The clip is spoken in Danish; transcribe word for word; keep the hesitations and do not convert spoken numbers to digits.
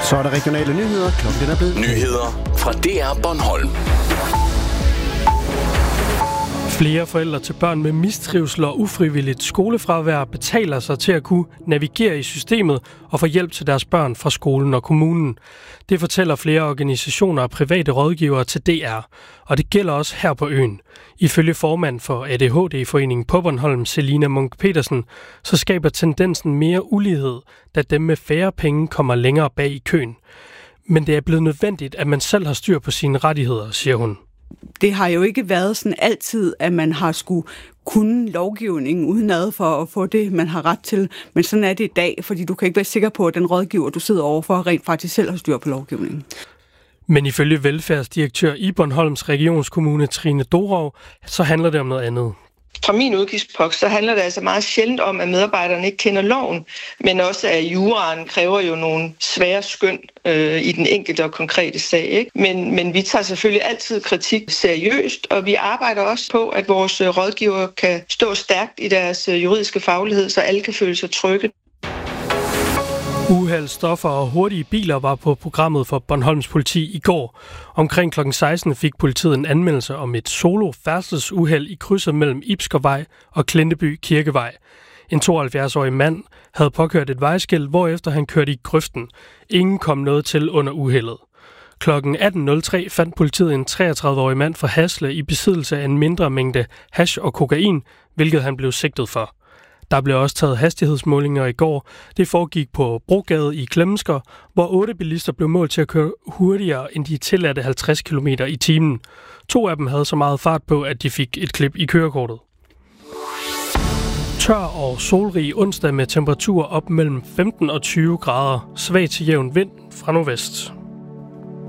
Så er der regionale nyheder. Klokken er blevet. Nyheder fra D R Bornholm. Flere forældre til børn med mistrivsel og ufrivilligt skolefravær betaler sig til at kunne navigere i systemet og få hjælp til deres børn fra skolen og kommunen. Det fortæller flere organisationer og private rådgivere til D R, og det gælder også her på øen. Ifølge formand for A D H D-foreningen på Bornholm, Selina Munk Petersen, så skaber tendensen mere ulighed, da dem med færre penge kommer længere bag i køen. Men det er blevet nødvendigt, at man selv har styr på sine rettigheder, siger hun. Det har jo ikke været sådan altid, at man har skulle kunne lovgivningen udenad for at få det, man har ret til. Men sådan er det i dag, fordi du kan ikke være sikker på, at den rådgiver, du sidder overfor, rent faktisk selv har styr på lovgivningen. Men ifølge velfærdsdirektør i Bornholms regionskommune, Trine Dorov, så handler det om noget andet. Fra min udgiftspost, så handler det altså meget sjældent om, at medarbejderne ikke kender loven, men også at juraen kræver jo nogle svære skøn øh, i den enkelte og konkrete sag. Ikke? Men, men vi tager selvfølgelig altid kritik seriøst, og vi arbejder også på, at vores rådgivere kan stå stærkt i deres juridiske faglighed, så alle kan føle sig trygge. Uheld, stoffer og hurtige biler var på programmet for Bornholms politi i går. Omkring klokken seksten fik politiet en anmeldelse om et solo færdselsuheld i krydset mellem Ibskervej og Klinteby Kirkevej. En tooghalvfjerds-årig mand havde påkørt et vejskilt, hvorefter han kørte i grøften. Ingen kom noget til under uheldet. Klokken atten nul tre fandt politiet en treogtredive-årig mand fra Hasle i besiddelse af en mindre mængde hash og kokain, hvilket han blev sigtet for. Der blev også taget hastighedsmålinger i går. Det foregik på Brogade i Klemmensker, hvor otte bilister blev målt til at køre hurtigere end de tilladte halvtreds kilometer i timen. To af dem havde så meget fart på, at de fik et klip i kørekortet. Tør og solrig onsdag med temperaturer op mellem femten og tyve grader. Svag til jævn vind fra nordvest.